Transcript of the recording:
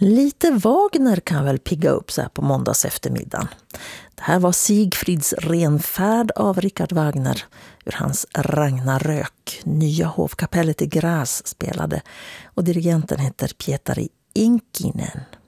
Lite Wagner kan väl pigga upp så här på måndags eftermiddagen. Det här var Siegfrieds renfärd av Richard Wagner ur hans Ragnarök. Nya hovkapellet i Graz spelade och dirigenten heter Pietari Inkinen.